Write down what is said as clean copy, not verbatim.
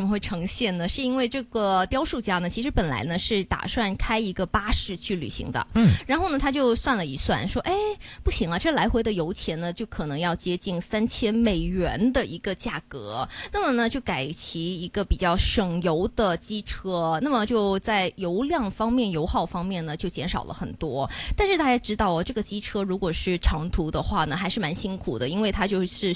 会呈现呢？是因为这个雕塑家呢，其实本来呢是打算开一个巴士去旅行的，然后呢他就算了一算，说，哎，不行啊，这来回的油钱呢就可能要接近$3000的一个价格，那么呢就改骑一个比较省油的机车，那么就在油量方面、油耗方面呢就减少了很多。但是大家知道哦，这个机车如果是长途的话呢，还是蛮辛苦的，因为它就是